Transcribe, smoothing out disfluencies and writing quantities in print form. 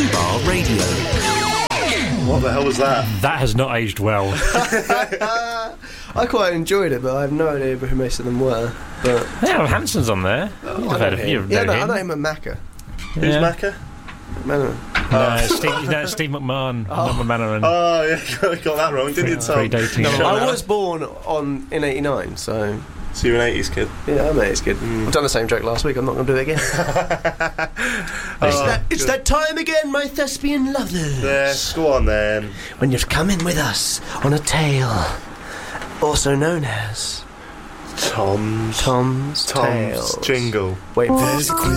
Bar Radio. What the hell was that? That has not aged well. I quite enjoyed it, but I have no idea who most of them were. But Yeah, Hanson's on there. You've heard of him. I know him and Macca. Who's Macca? Man, Steve McMahon. Not McManaman. Oh, yeah, got that wrong, didn't you, Tom? Predating. I was born in '89, so So you're an 80s kid? yeah, I'm an 80s kid. I've done the same joke last week. I'm not going to do it again. It's that time again, my thespian lovers. Yes, go on then. When you've come in with us on a tale, also known as Tom's Tales. Jingle. Wait,